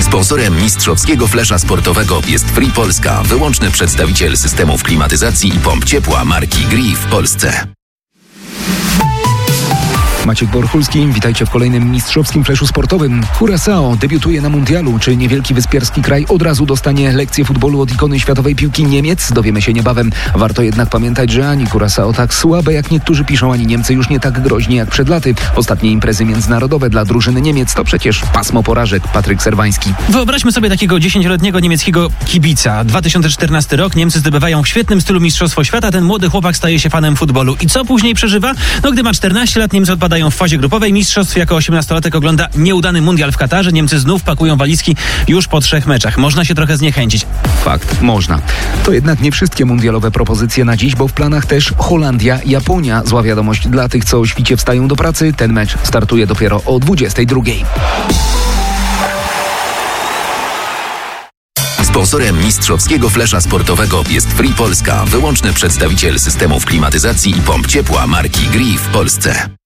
Sponsorem mistrzowskiego flesza sportowego jest Free Polska, wyłączny przedstawiciel systemów klimatyzacji i pomp ciepła marki Gree w Polsce. Maciek Borchulski, witajcie w kolejnym mistrzowskim fleszu sportowym. Curaçao debiutuje na mundialu. Czy niewielki wyspiarski kraj od razu dostanie lekcję futbolu od ikony światowej piłki Niemiec? Dowiemy się niebawem. Warto jednak pamiętać, że ani Curaçao tak słabe, jak niektórzy piszą, ani Niemcy już nie tak groźni jak przed laty. Ostatnie imprezy międzynarodowe dla drużyny Niemiec to przecież pasmo porażek. Patryk Serwański. Wyobraźmy sobie takiego 10-letniego niemieckiego kibica. 2014 rok, Niemcy zdobywają w świetnym stylu Mistrzostwo Świata, ten młody chłopak staje się fanem futbolu. I co później przeżywa? No gdy ma 14 lat, Niemcy odpadają w fazie grupowej mistrzostw. Jako 18-latek ogląda nieudany mundial w Katarze. Niemcy znów pakują walizki już po 3 meczach. Można się trochę zniechęcić. Fakt, można. To jednak nie wszystkie mundialowe propozycje na dziś, bo w planach też Holandia, Japonia. Zła wiadomość dla tych, co o świcie wstają do pracy. Ten mecz startuje dopiero o 22:00. Sponsorem mistrzowskiego flesza sportowego jest Free Polska, wyłączny przedstawiciel systemów klimatyzacji i pomp ciepła marki Gree w Polsce.